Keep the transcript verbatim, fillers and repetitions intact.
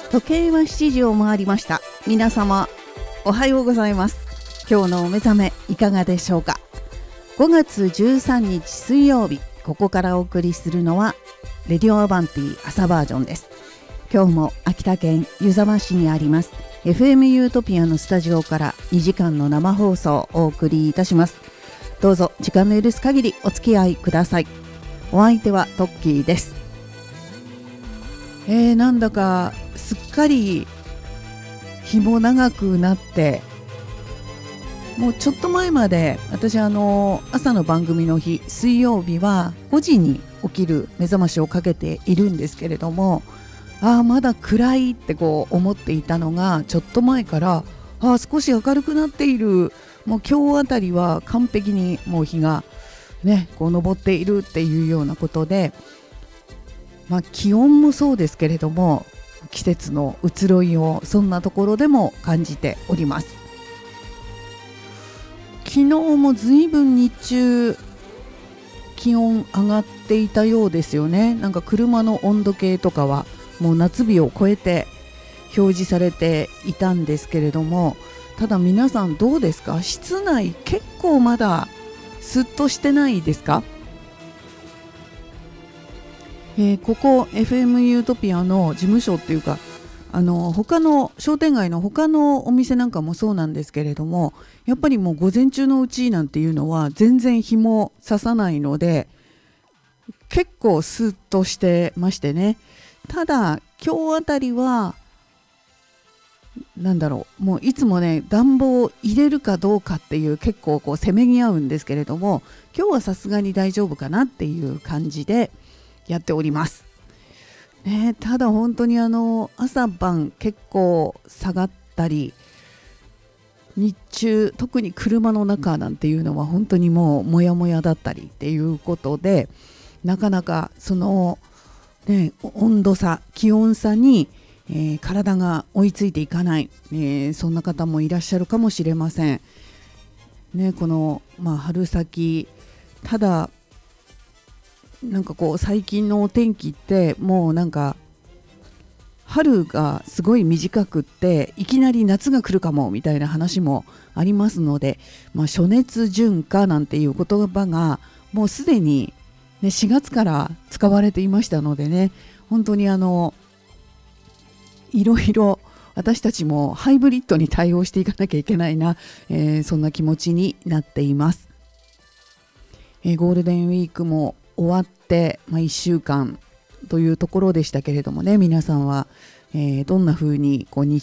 時計はしちじを回りました。皆様おはようございます。今日のお目覚めいかがでしょうか。ごがつじゅうさんにち水曜日、ここからお送りするのはレディオアバンティ朝バージョンです。今日も秋田県湯沢市にあります エフエム ユートピアのスタジオからにじかんの生放送をお送りいたします。どうぞ時間の許す限りお付き合いください。お相手はトッキーです。えー、なんだかすっかり日も長くなって、もうちょっと前まで私あの朝の番組の日、水曜日はごじに起きる目覚ましをかけているんですけれども、ああまだ暗いってこう思っていたのが、ちょっと前からああ少し明るくなっている、もう今日あたりは完璧にもう日がねこう昇っているっていうようなことで、まあ、気温もそうですけれども季節の移ろいをそんなところでも感じております。昨日もずいぶん日中気温上がっていたようですよね。なんか車の温度計とかはもう夏日を超えて表示されていたんですけれども、ただ皆さんどうですか。室内結構まだすっとしてないですか。えー、ここ エフエム ユートピアの事務所っていうか、あの他の商店街の他のお店なんかもそうなんですけれども、やっぱりもう午前中のうちなんていうのは全然日も差さないので結構スッとしてましてね。ただ今日あたりはなんだろう、もういつもね暖房を入れるかどうかっていう結構こうせめぎ合うんですけれども、今日はさすがに大丈夫かなっていう感じでやっております、ね。ただ本当にあの朝晩結構下がったり、日中特に車の中なんていうのは本当にもうモヤモヤだったりっていうことで、なかなかその、ね、温度差気温差に、えー、体が追いついていかない、えー、そんな方もいらっしゃるかもしれません、ね。この、まあ、春先、ただなんかこう最近のお天気ってもうなんか春がすごい短くっていきなり夏が来るかもみたいな話もありますので、まあ、暑熱順化なんていう言葉がもうすでに、ね、しがつから使われていましたのでね、本当にあのいろいろ私たちもハイブリッドに対応していかなきゃいけないな、えー、そんな気持ちになっています、えー、ゴールデンウィークも終わって、まあ、いっしゅうかんというところでしたけれどもね、皆さんは、えー、どんな風にこう日